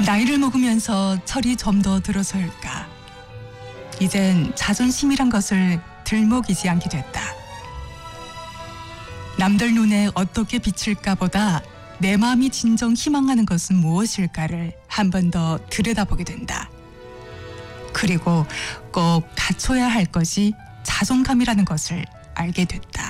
나이를 먹으면서 철이 좀 더 들어서일까. 이젠 자존심이란 것을 들먹이지 않게 됐다. 남들 눈에 어떻게 비칠까 보다 내 마음이 진정 희망하는 것은 무엇일까를 한 번 더 들여다보게 된다. 그리고 꼭 갖춰야 할 것이 자존감이라는 것을 알게 됐다.